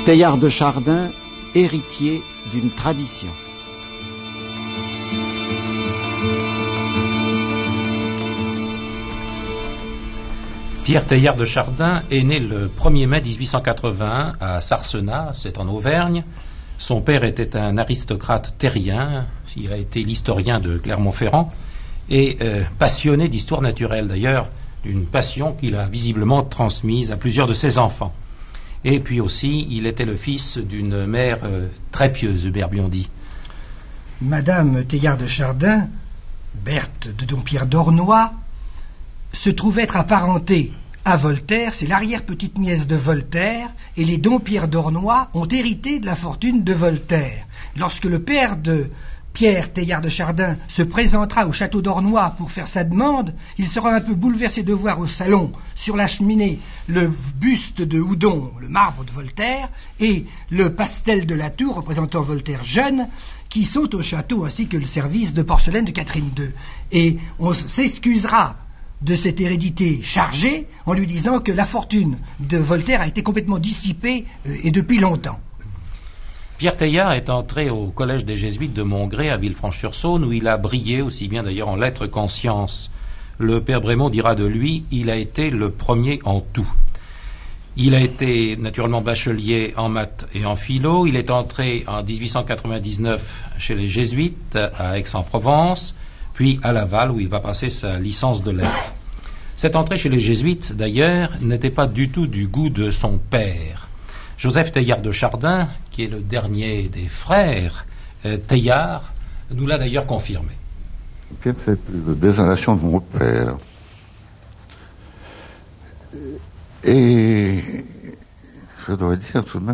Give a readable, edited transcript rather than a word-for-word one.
Teilhard de Chardin, héritier d'une tradition. Pierre Teilhard de Chardin est né le 1er mai 1881 à Sarcenat, c'est en Auvergne. Son père était un aristocrate terrien, il a été l'historien de Clermont-Ferrand et passionné d'histoire naturelle, d'ailleurs, d'une passion qu'il a visiblement transmise à plusieurs de ses enfants. Et puis aussi, il était le fils d'une mère très pieuse, Hubert Biondi. Madame Teilhard de Chardin, Berthe de Dompierre d'Ornois, se trouve être apparentée à Voltaire, c'est l'arrière-petite-nièce de Voltaire, et les Dompierre d'Ornois ont hérité de la fortune de Voltaire. Lorsque le père de Pierre Teilhard de Chardin se présentera au château d'Ornois pour faire sa demande, il sera un peu bouleversé de voir au salon, sur la cheminée, le buste de Houdon, le marbre de Voltaire, et le pastel de la Tour représentant Voltaire jeune, qui sont au château, ainsi que le service de porcelaine de Catherine II. Et on s'excusera de cette hérédité chargée en lui disant que la fortune de Voltaire a été complètement dissipée et depuis longtemps. Pierre Teilhard est entré au collège des Jésuites de Montgré à Villefranche-sur-Saône, où il a brillé aussi bien d'ailleurs en lettres qu'en sciences. Le père Brémond dira de lui, il a été le premier en tout. Il a été naturellement bachelier en maths et en philo. Il est entré en 1899 chez les Jésuites à Aix-en-Provence, puis à Laval où il va passer sa licence de lettres. Cette entrée chez les Jésuites, d'ailleurs, n'était pas du tout du goût de son père. Joseph Teilhard de Chardin, qui est le dernier des frères Teilhard, nous l'a d'ailleurs confirmé. C'est la désolation de mon père. Et je dois dire tout de même